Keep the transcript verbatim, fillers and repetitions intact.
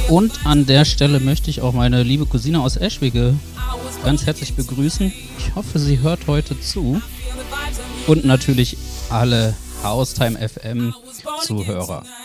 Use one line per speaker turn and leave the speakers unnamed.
Und an der Stelle möchte ich auch meine liebe Cousine aus Eschwege ganz herzlich begrüßen. Ich hoffe, sie hört heute zu. Und natürlich alle Haustime F M Zuhörer.